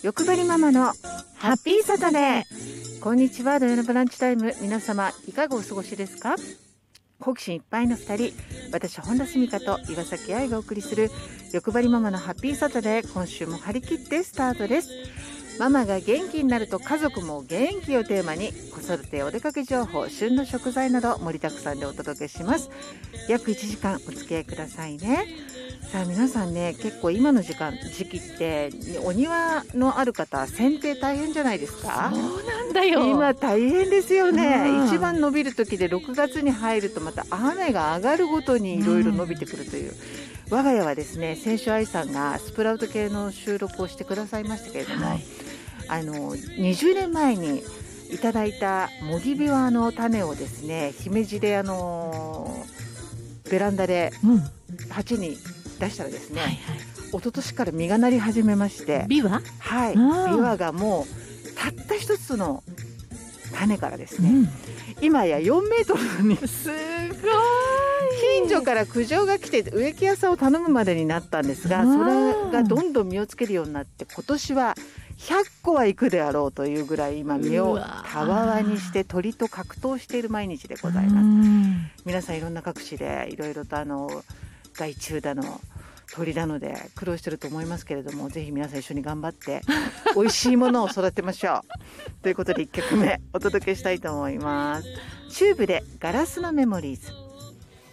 欲張りママのハッピーサタデー。こんにちは。土曜のブランチタイム、皆様いかがお過ごしですか？好奇心いっぱいの2人、私本田澄香と岩崎愛がお送りする欲張りママのハッピーサタデー、今週も張り切ってスタートです。ママが元気になると家族も元気をテーマに、子育てお出かけ情報、旬の食材など盛りだくさんでお届けします。約1時間お付き合いくださいね。さあ皆さんね、結構今の時期ってお庭のある方、剪定大変じゃないですか？ そうなんだよ。 今大変ですよね。一番伸びる時で6月に入るとまた雨が上がるごとにいろいろ伸びてくるという、我が家はですね、先週愛さんがスプラウト系の収録をしてくださいましたけれども、20年前にいただいたもぎびわの種をですね、姫路でベランダで鉢に出したらですね、一昨年から実がなり始めまして、 ビワ？ はい、ビワがもうたった一つの種からですね、今や4メートルにすごい。 近所から苦情が来て植木屋さんを頼むまでになったんですが、それがどんどん実をつけるようになって、今年は100個はいくであろうというぐらい今実をたわわにして鳥と格闘している毎日でございます。皆さんいろんな各地でいろいろと害虫だの鳥なので苦労してると思いますけれども、ぜひ皆さん一緒に頑張って美味しいものを育てましょうということで1曲目お届けしたいと思います。チューブでガラスのメモリーズ。